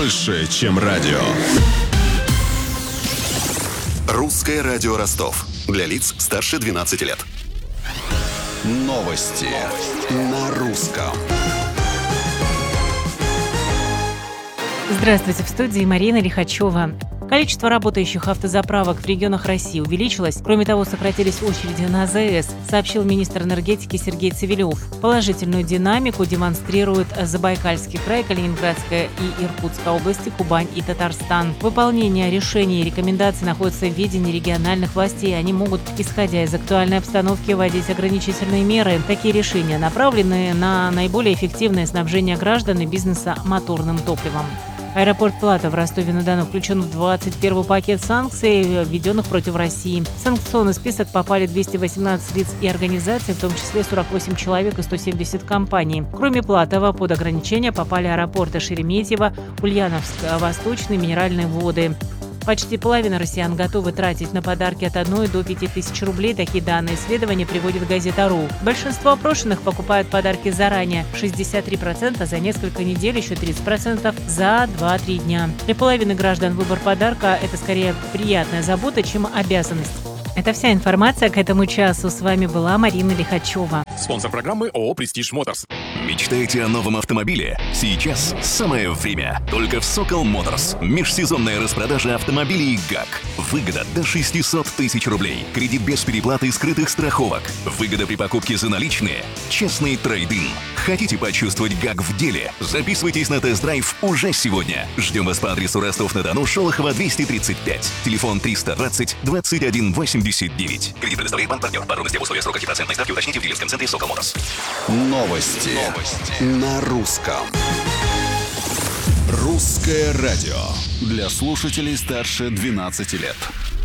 больше, чем радио. Русское радио Ростов. Для лиц старше 12 лет. Новости на русском. Здравствуйте, в студии Марина Лихачева. Количество работающих автозаправок в регионах России увеличилось. Кроме того, сократились очереди на АЗС, сообщил министр энергетики Сергей Цивилев. Положительную динамику демонстрируют Забайкальский край, Калининградская и Иркутская области, Кубань и Татарстан. Выполнение решений и рекомендаций находится в ведении региональных властей. Они могут, исходя из актуальной обстановки, вводить ограничительные меры. Такие решения направлены на наиболее эффективное снабжение граждан и бизнеса моторным топливом. Аэропорт Плата в Ростове-на-Дону включен в 21-й пакет санкций, введенных против России. В санкционный список попали 218 лиц и организаций, в том числе 48 человек и 170 компаний. Кроме Платова, под ограничения попали аэропорты Шереметьево, Ульяновск, Восточный, Минеральные воды. Почти половина россиян готовы тратить на подарки от 1 до 5 тысяч рублей. Такие данные исследования приводит газета.ру. Большинство опрошенных покупают подарки заранее. 63% за несколько недель, еще 30% за 2-3 дня. Для половины граждан выбор подарка – это скорее приятная забота, чем обязанность. Это вся информация к этому часу. С вами была Марина Лихачева. Спонсор программы ООО «Престиж Моторс». Мечтаете о новом автомобиле? Сейчас самое время. Только в Сокол Моторс. Межсезонная распродажа автомобилей ГАК. Выгода до 600 тысяч рублей. Кредит без переплаты и скрытых страховок. Выгода при покупке за наличные. Честный трейд-ин. Хотите почувствовать ГАК в деле? Записывайтесь на тест-драйв уже сегодня. Ждем вас по адресу Ростов-на-Дону, Шолохова, 235. Телефон 320 21 89. Кредит предоставляет банк-партнер. Подробности об условиях срока и процентной ставки уточните в дилерском центре Сокол Моторс. Новости на русском. Русское радио. Для слушателей старше 12 лет.